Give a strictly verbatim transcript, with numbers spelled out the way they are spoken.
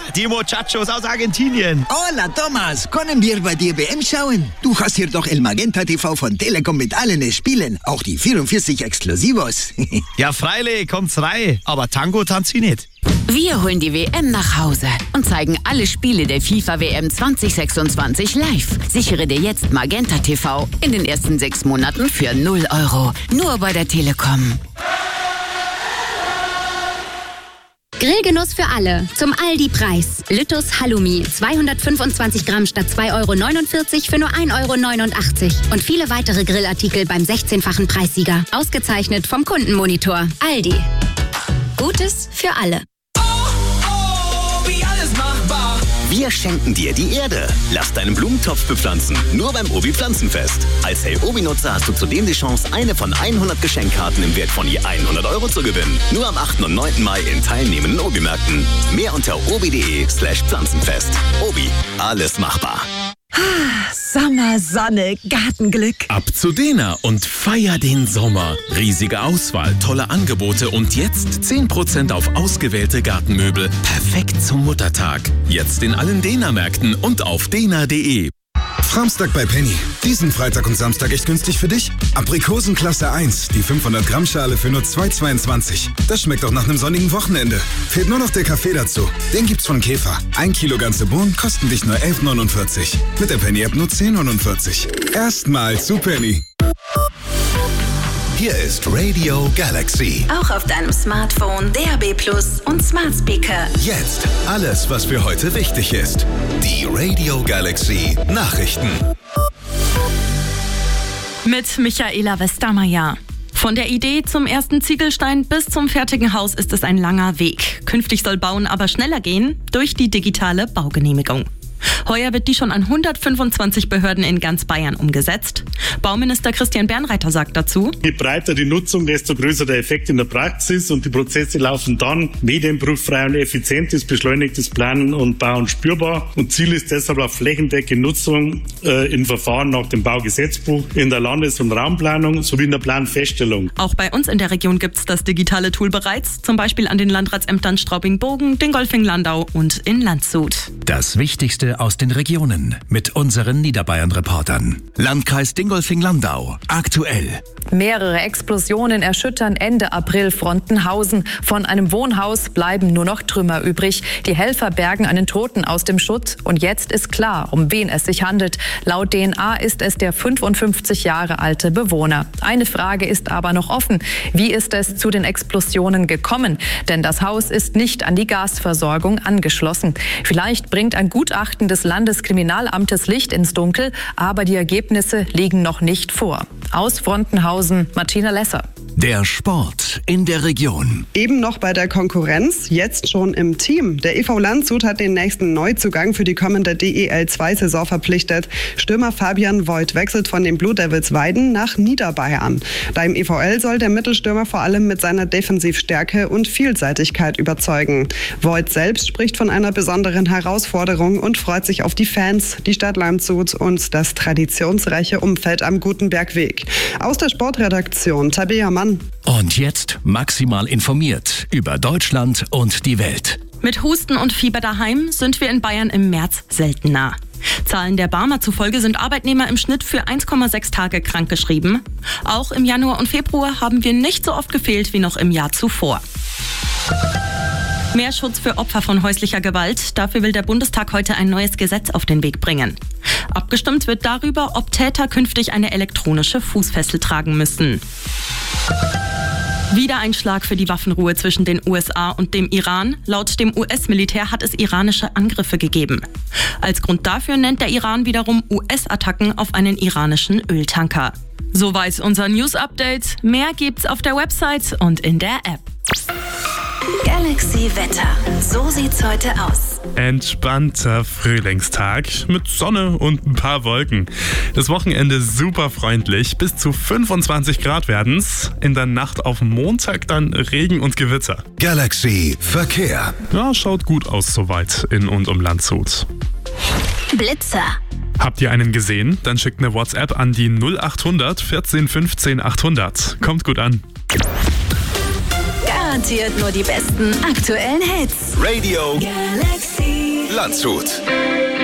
die Muchachos aus Argentinien. Hola, Thomas. Können wir bei dir W M schauen? Du hast hier doch El Magenta T V von Telekom mit allen Spielen. Auch die vierundvierzig Exklusivos. Ja, freilich, kommt's rein. Aber Tango tanzt sie nicht. Wir holen die W M nach Hause und zeigen alle Spiele der FIFA W M zwanzig sechsundzwanzig live. Sichere dir jetzt Magenta T V in den ersten sechs Monaten für null Euro. Nur bei der Telekom. Grillgenuss für alle. Zum Aldi-Preis. Lüttus Halloumi. zweihundertfünfundzwanzig Gramm statt zwei Euro neunundvierzig für nur ein Euro neunundachtzig. Und viele weitere Grillartikel beim sechzehnfachen Preissieger. Ausgezeichnet vom Kundenmonitor. Aldi. Gutes für alle. Wir schenken dir die Erde. Lass deinen Blumentopf bepflanzen. Nur beim Obi Pflanzenfest. Als Hey Obi-Nutzer hast du zudem die Chance, eine von hundert Geschenkkarten im Wert von je hundert Euro zu gewinnen. Nur am achten und neunten Mai in teilnehmenden Obi-Märkten. Mehr unter obi.de slash Pflanzenfest. Obi, alles machbar. Sommer, Sonne, Gartenglück. Ab zu Dena und feier den Sommer. Riesige Auswahl, tolle Angebote und jetzt zehn Prozent auf ausgewählte Gartenmöbel. Perfekt zum Muttertag. Jetzt in allen Dena-Märkten und auf dena punkt de. Framstag bei Penny. Diesen Freitag und Samstag echt günstig für dich? Aprikosen Klasse eins, die fünfhundert Gramm Schale für nur zwei Euro zweiundzwanzig. Das schmeckt doch nach einem sonnigen Wochenende. Fehlt nur noch der Kaffee dazu. Den gibt's von Käfer. Ein Kilo ganze Bohnen kosten dich nur elf Euro neunundvierzig. Mit der Penny-App nur zehn Euro neunundvierzig. Erstmal zu Penny. Hier ist Radio Galaxy. Auch auf deinem Smartphone, D A B Plus und Smart Speaker. Jetzt alles, was für heute wichtig ist. Die Radio Galaxy Nachrichten. Mit Michaela Westermeier. Von der Idee zum ersten Ziegelstein bis zum fertigen Haus ist es ein langer Weg. Künftig soll Bauen aber schneller gehen durch die digitale Baugenehmigung. Heuer wird die schon an hundertfünfundzwanzig Behörden in ganz Bayern umgesetzt. Bauminister Christian Bernreiter sagt dazu: Je breiter die Nutzung, desto größer der Effekt in der Praxis und die Prozesse laufen dann medienbruchfrei und effizient ist beschleunigtes Planen und Bauen spürbar. Und Ziel ist deshalb auch flächendeckende Nutzung äh, in Verfahren nach dem Baugesetzbuch, in der Landes- und Raumplanung sowie in der Planfeststellung. Auch bei uns in der Region gibt es das digitale Tool bereits, zum Beispiel an den Landratsämtern Straubing-Bogen, Dingolfing-Landau und in Landshut. Das Wichtigste aus den Regionen mit unseren Niederbayern-Reportern. Landkreis Dingolfing-Landau. Aktuell. Mehrere Explosionen erschüttern Ende April Frontenhausen. Von einem Wohnhaus bleiben nur noch Trümmer übrig. Die Helfer bergen einen Toten aus dem Schutt. Und jetzt ist klar, um wen es sich handelt. Laut D N A ist es der fünfundfünfzig Jahre alte Bewohner. Eine Frage ist aber noch offen. Wie ist es zu den Explosionen gekommen? Denn das Haus ist nicht an die Gasversorgung angeschlossen. Vielleicht bringt ein Gutachten des Landeskriminalamtes Licht ins Dunkel, aber die Ergebnisse liegen noch nicht vor. Aus Frontenhausen, Martina Lesser. Der Sport in der Region. Eben noch bei der Konkurrenz, jetzt schon im Team. Der E V Landshut hat den nächsten Neuzugang für die kommende D E L zwei Saison verpflichtet. Stürmer Fabian Voigt wechselt von den Blue Devils Weiden nach Niederbayern. Beim E V L soll der Mittelstürmer vor allem mit seiner Defensivstärke und Vielseitigkeit überzeugen. Voigt selbst spricht von einer besonderen Herausforderung und freut sich auf die Fans, die Stadt Landshut und das traditionsreiche Umfeld am Gutenbergweg. Aus der Sportredaktion Tabea Mann. Und jetzt maximal informiert über Deutschland und die Welt. Mit Husten und Fieber daheim sind wir in Bayern im März seltener. Zahlen der Barmer zufolge sind Arbeitnehmer im Schnitt für eins Komma sechs Tage krankgeschrieben. Auch im Januar und Februar haben wir nicht so oft gefehlt wie noch im Jahr zuvor. Mehr Schutz für Opfer von häuslicher Gewalt. Dafür will der Bundestag heute ein neues Gesetz auf den Weg bringen. Abgestimmt wird darüber, ob Täter künftig eine elektronische Fußfessel tragen müssen. Wieder ein Schlag für die Waffenruhe zwischen den U S A und dem Iran. Laut dem U S-Militär hat es iranische Angriffe gegeben. Als Grund dafür nennt der Iran wiederum U S-Attacken auf einen iranischen Öltanker. Soweit unser News-Update. Mehr gibt's auf der Website und in der App. Galaxy Wetter. So sieht's heute aus. Entspannter Frühlingstag mit Sonne und ein paar Wolken. Das Wochenende super freundlich. Bis zu fünfundzwanzig Grad werden's. In der Nacht auf Montag dann Regen und Gewitter. Galaxy Verkehr. Ja, schaut gut aus soweit in und um Landshut. Blitzer. Habt ihr einen gesehen? Dann schickt eine WhatsApp an die null acht hundert vierzehn fünfzehn achthundert. Kommt gut an. Garantiert nur die besten aktuellen Hits. Radio Galaxy Landshut.